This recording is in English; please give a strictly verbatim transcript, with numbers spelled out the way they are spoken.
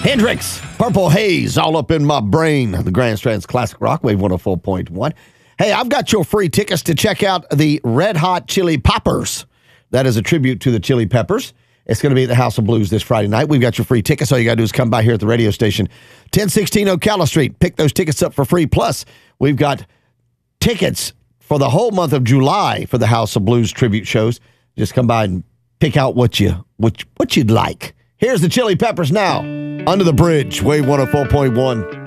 Hendrix, Purple Haze, all up in my brain. The Grand Strands Classic Rock, Wave one oh four point one. Hey, I've got your free tickets to check out the Red Hot Chili Poppers. That is a tribute to the Chili Peppers. It's going to be at the House of Blues this Friday night. We've got your free tickets. All you got to do is come by here at the radio station, ten sixteen Ocala Street. Pick those tickets up for free. Plus, we've got tickets for the whole month of July for the House of Blues tribute shows. Just come by and pick out what you what what you'd like. Here's the Chili Peppers now. Under the Bridge, Wave one oh four point one.